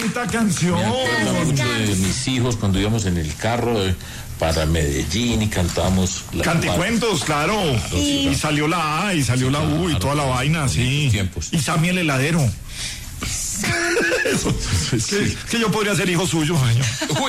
bonita canción. Me acuerdo de mis hijos cuando íbamos en el carro para Medellín y cantábamos canticuentos, claro. Y salió la A y salió la U y toda la vaina, sí. Y Sammy el heladero. Eso, que yo podría ser hijo suyo, señor.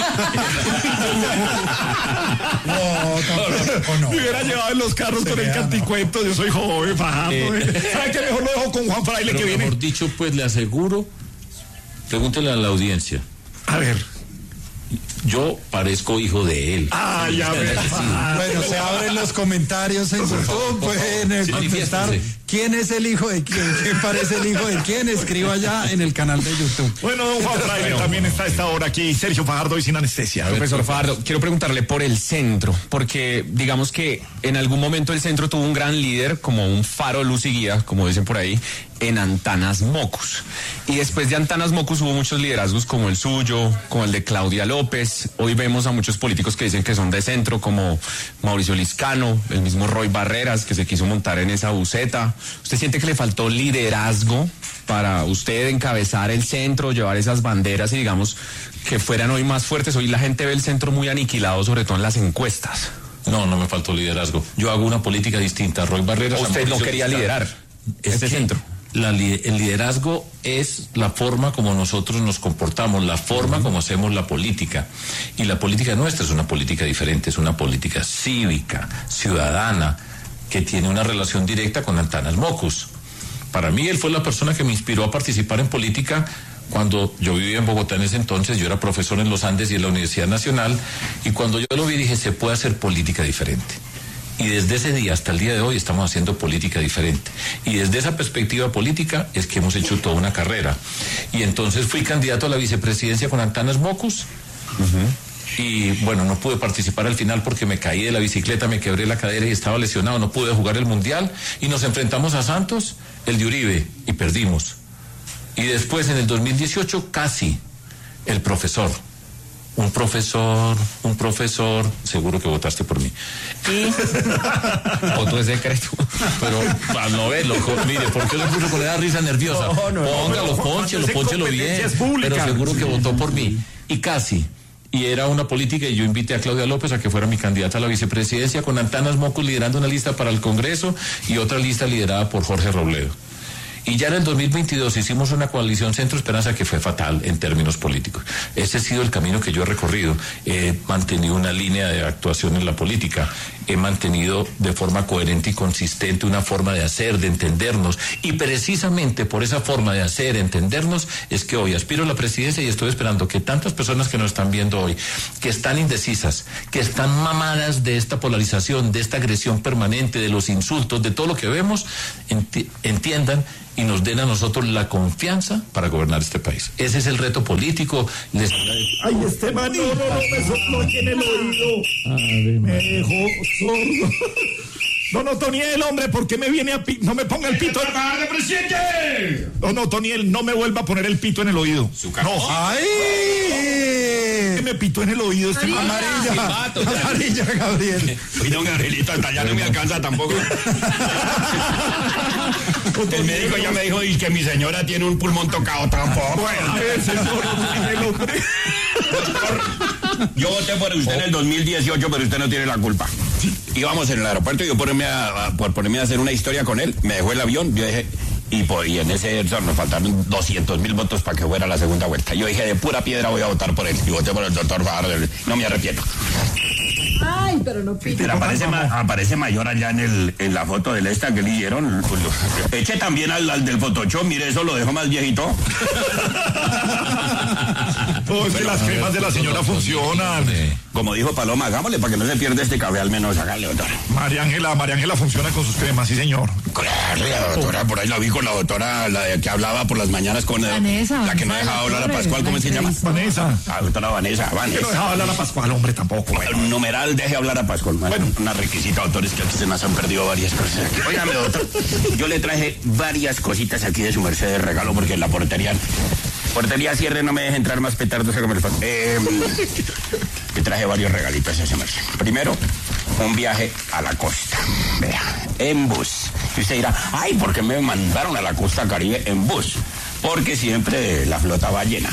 No. Me hubiera llevado en los carros con el canticuento. Yo soy joven, fajado. ¿Sabe qué? Mejor lo dejo con Juan Fraile, que viene. Mejor dicho, pues le aseguro, pregúntele a la audiencia. A ver. Yo parezco hijo de él. Ya ves. Bueno, se abren los comentarios en YouTube, pueden contestar quién es el hijo de quién, quién parece el hijo de quién, escriba ya en el canal de YouTube. Bueno, don Juan Fraile también está a esta hora aquí, Sergio Fajardo y sin anestesia. Profesor Fajardo, quiero preguntarle por el centro, porque digamos que en algún momento el centro tuvo un gran líder, como un faro, luz y guía, como dicen por ahí, en Antanas Mocus. Y después de Antanas Mocus hubo muchos liderazgos como el suyo, como el de Claudia López. Hoy vemos a muchos políticos que dicen que son de centro, como Mauricio Liscano, el mismo Roy Barreras, que se quiso montar en esa buceta. ¿Usted siente que le faltó liderazgo para usted encabezar el centro, llevar esas banderas y digamos que fueran hoy más fuertes? Hoy la gente ve el centro muy aniquilado, sobre todo en las encuestas. No me faltó liderazgo. Yo hago una política distinta. Roy Barreras... Usted no quería liderar ese centro. El liderazgo es la forma como nosotros nos comportamos, la forma como hacemos la política. Y la política nuestra es una política diferente, es una política cívica, ciudadana, que tiene una relación directa con Antanas Mocus. Para mí, él fue la persona que me inspiró a participar en política cuando yo vivía en Bogotá en ese entonces. Yo era profesor en los Andes y en la Universidad Nacional, y cuando yo lo vi dije, se puede hacer política diferente. Y desde ese día hasta el día de hoy estamos haciendo política diferente. Y desde esa perspectiva política es que hemos hecho toda una carrera. Y entonces fui candidato a la vicepresidencia con Antanas Mocus. Y bueno, no pude participar al final porque me caí de la bicicleta, me quebré la cadera y estaba lesionado. No pude jugar el Mundial. Y nos enfrentamos a Santos, el de Uribe, y perdimos. Y después en el 2018 casi el profesor. Un profesor, seguro que votaste por mí. Y voto de secreto. Pero al no verlo, mire, ¿por qué lo puso con esa risa nerviosa? Póngalo, pónchelo bien. Pero seguro que votó por mí. Y casi. Y era una política, y yo invité a Claudia López a que fuera mi candidata a la vicepresidencia, con Antanas Mocus liderando una lista para el Congreso y otra lista liderada por Jorge Robledo. Y ya en el 2022 hicimos una coalición Centro Esperanza que fue fatal en términos políticos. Ese ha sido el camino que yo he recorrido. He mantenido una línea de actuación en la política. He mantenido de forma coherente y consistente una forma de hacer, de entendernos. Y precisamente por esa forma de hacer, entendernos, es que hoy aspiro a la presidencia y estoy esperando que tantas personas que nos están viendo hoy, que están indecisas, que están mamadas de esta polarización, de esta agresión permanente, de los insultos, de todo lo que vemos, entiendan y nos den a nosotros la confianza para gobernar este país. Ese es el reto político. Ay, Esteban, no, me sopló aquí en el oído. Me dejó sordo. Don Otoniel, hombre, ¿por qué me viene a no me ponga el pito? ¡De presidente! Don Otoniel, no me vuelva a poner el pito en el oído. No. ¡Ay! ¿Qué me pitó en el oído este amarilla, Gabriel? Uy, don Gabrielito, hasta allá no me alcanza tampoco. El médico ya me dijo que mi señora tiene un pulmón tocado tampoco. Bueno, el hombre. Yo voté por usted en el 2018, pero usted no tiene la culpa. Íbamos en el aeropuerto y yo por ponerme a hacer una historia con él, me dejó el avión, yo dije, y en ese nos faltaron 200,000 votos para que fuera la segunda vuelta. Yo dije, de pura piedra voy a votar por él. Y voté por el doctor Fajardo, no me arrepiento. Ay, pero no pito. Pero aparece mayor allá en la foto del esta que le dieron. Eche también al del Photoshop, mire, eso lo dejo más viejito. Es que las cremas de la señora funcionan. Como dijo Paloma, hagámosle para que no se pierda este café, al menos hágale, doctora. María Ángela funciona con sus cremas, sí, señor. Claro, la doctora, por ahí la vi con la doctora, la que hablaba por las mañanas con Vanessa, la que no dejaba hablar a Pascual, ¿cómo se llama? Vanessa. La doctora Vanessa. Que no dejaba hablar a Pascual, hombre, tampoco. Bueno. Numeral, deje hablar a Pascual. Bueno, una requisita, doctores, que aquí se nos han perdido varias cosas. Óigame, doctor, yo le traje varias cositas aquí de su merced de regalo, porque en la portería cierre, no me deje entrar más petardos. Le traje varios regalitos a ese merced. Primero, un viaje a la costa. Vea, en bus. Y usted dirá, ay, ¿por qué me mandaron a la costa Caribe en bus? porque siempre la flota va llena.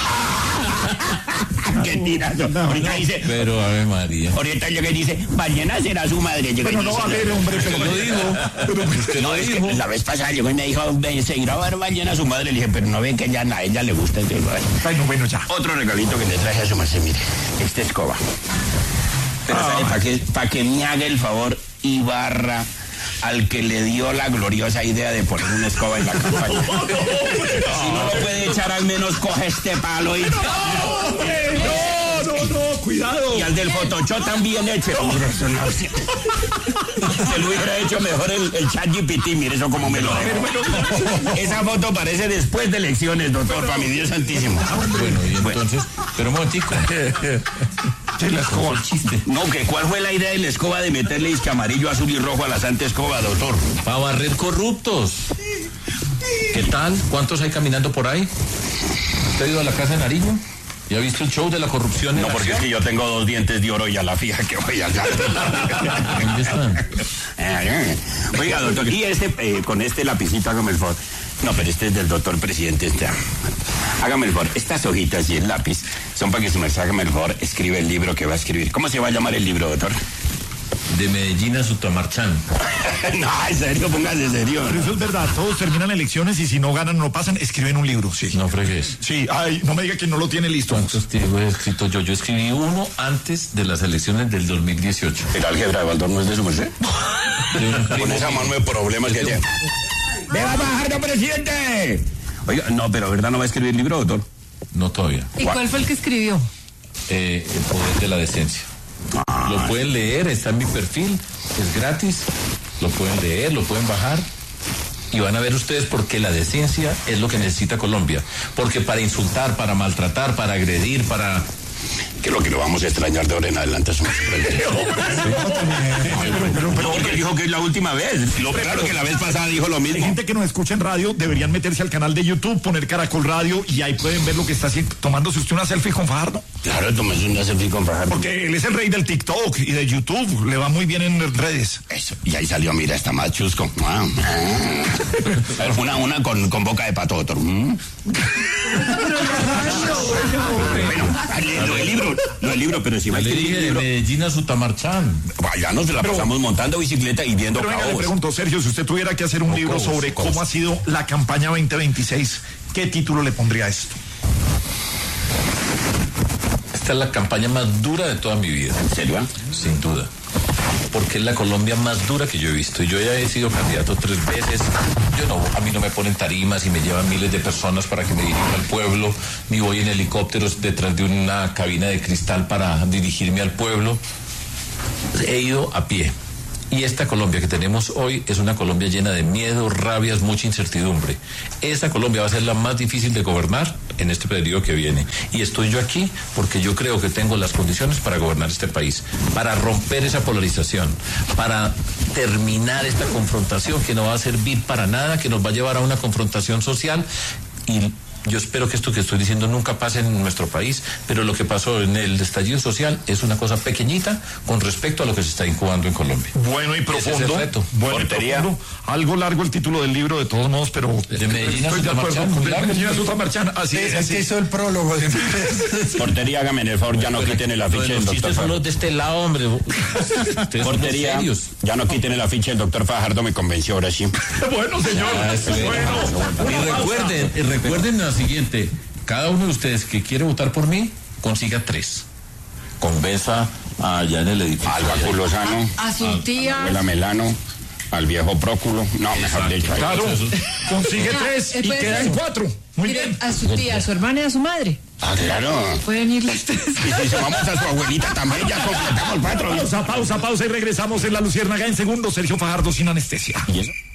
Qué tirazo. Ahorita dice, pero Ave María. ahorita llega y dice, ballena será su madre. Pero no va a haber, hombre, pero Lo dijo. Usted No, lo es que dijo. la vez pasada llegó y me dijo, ¿se irá a ver ballena a su madre? Le dije, pero no ven que ya a ella le gusta. Ay, no, bueno, ya. Otro regalito que le traje a su merced, mire, esta escoba. Pero ¿sabe para que me haga el favor y barra al que le dio la gloriosa idea de poner una escoba en la campaña? Si no lo puede echar, al menos coge este palo y... No, cuidado. Y al del Photoshop también eche. Eso no, se lo hubiera hecho mejor el ChatGPT, mire eso como me lo dejo. Esa foto parece después de elecciones, doctor, para mi Dios santísimo. Bueno, y entonces, pero un momentico. Sí, la escoba. Chiste. No, que ¿cuál fue la idea de la escoba de meterle disque amarillo, azul y rojo a la santa escoba, doctor? Para barrer corruptos. ¿Qué tal? ¿Cuántos hay caminando por ahí? ¿Usted ha ido a la casa de Nariño? ¿Y ha visto el show de la corrupción en No, porque es que yo tengo 2 dientes de oro y a la fija que voy a dar. ¿Dónde están? Oiga, doctor, y con este lapicito hágame el favor. No, pero este es del doctor presidente. Hágame el favor, estas hojitas y el lápiz son para que su merced, hágame el favor, escribe el libro que va a escribir. ¿Cómo se va a llamar el libro, doctor? De Medellín a Sutamarchán. No, en serio, póngase serio. Pero eso es verdad, todos terminan elecciones y si no ganan, no pasan, escriben un libro, sí. No fregues. Sí, ay, no me diga que no lo tiene listo. ¿Cuántos libros he escrito yo? Yo escribí uno antes de las elecciones del 2018. ¿El álgebra de Baldor no es de su merced? Con esa mano de problemas que tiene. ¡Me va a bajar, no, presidente! Oiga, no, pero ¿verdad no va a escribir el libro, doctor? No todavía. ¿Y cuál fue el que escribió? El poder de la decencia. Lo pueden leer, está en mi perfil, es gratis. Lo pueden leer, lo pueden bajar. Y van a ver ustedes por qué la decencia es lo que necesita Colombia. Porque para insultar, para maltratar, para agredir, para... Que lo que lo vamos a extrañar de ahora en adelante es un No, porque dijo que es la última vez. Claro que la vez pasada dijo lo Hay mismo. gente que nos escucha en radio, deberían meterse al canal de YouTube, poner Caracol Radio y ahí pueden ver lo que está haciendo, tomándose usted una selfie con Fajardo. Claro, tomes una selfie con Fajardo. Porque él es el rey del TikTok y de YouTube, le va muy bien en redes. Eso, y ahí salió, mira, está más chusco. Una con boca de pato, doctor. Bueno, lo del libro, pero si va a Le escribir dije el de libro, Medellín a Sutamarchán. vaya, nos la pasamos montando bicicleta y viendo Pero venga, le cabos. pregunto, Sergio, si usted tuviera que hacer un libro sobre cómo ha sido la campaña 2026, ¿qué título le pondría a esto? Esta es la campaña más dura de toda mi vida. ¿En serio? Sin duda. Porque es la Colombia más dura que yo he visto. Yo ya he sido candidato 3 veces. A mí no me ponen tarimas y me llevan miles de personas para que me dirija al pueblo, ni voy en helicópteros detrás de una cabina de cristal para dirigirme al pueblo. He ido a pie. Y esta Colombia que tenemos hoy es una Colombia llena de miedo, rabias, mucha incertidumbre. Esta Colombia va a ser la más difícil de gobernar en este periodo que viene. Y estoy yo aquí porque yo creo que tengo las condiciones para gobernar este país, para romper esa polarización, para terminar esta confrontación que no va a servir para nada, que nos va a llevar a una confrontación social. Y yo espero que esto que estoy diciendo nunca pase en nuestro país, pero lo que pasó en el estallido social es una cosa pequeñita con respecto a lo que se está incubando en Colombia. Bueno y profundo. Ese es el reto. Bueno y profundo. Algo largo el título del libro, de todos modos, pero De Medellín a estoy de acuerdo. Sutamarchán, De Medellín a Sutamarchán. Así es. Es que hizo el prólogo. Portería, hágame el favor, ya no quiten el afiche del Los doctor chistes son Fajardo. los de este lado, hombre. Ustedes son muy Portería, serios. ya no quiten el afiche del doctor Fajardo, me convenció ahora sí. Bueno, señor. Y recuerden lo siguiente, cada uno de ustedes que quiere votar por mí, consiga 3. Convenza allá en el edificio. Al Báculo Sano, A su tía. a la Melano, al viejo Próculo. No, mejor dicho. Claro, consigue Venga, 3 y puede quedan ser. 4. Muy Mire, bien. a su tía, a su hermana y a su madre. Ah, claro. Pueden ir las 3. Y si sumamos a su abuelita también, ya completamos 4. Pausa y regresamos en La Luciérnaga en segundos. Sergio Fajardo sin anestesia. ¿Y eso?